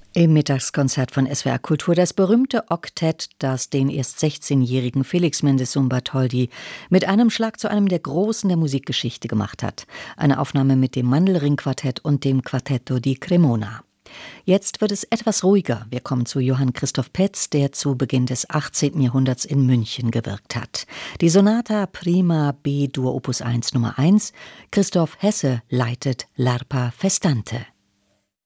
Im Mittagskonzert von SWR Kultur das berühmte Oktett, das den erst 16-jährigen Felix Mendelssohn Bartholdy mit einem Schlag zu einem der Großen der Musikgeschichte gemacht hat. Eine Aufnahme mit dem Mandelring-Quartett und dem Quartetto di Cremona. Jetzt wird es etwas ruhiger. Wir kommen zu Johann Christoph Petz, der zu Beginn des 18. Jahrhunderts in München gewirkt hat. Die Sonata Prima B-Dur Opus 1 Nummer 1. Christoph Hesse leitet L'Arpa Festante.